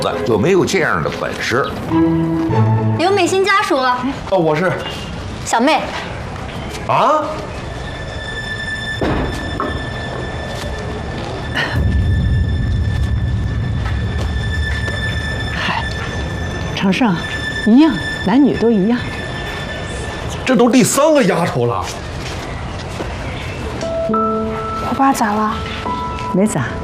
子就没有这样的本事。 刘美欣家属。 我是小妹。 啊。 嗨，程胜，一样，男女都一样。 这都第3个丫头了。 我爸咋了？ 没咋。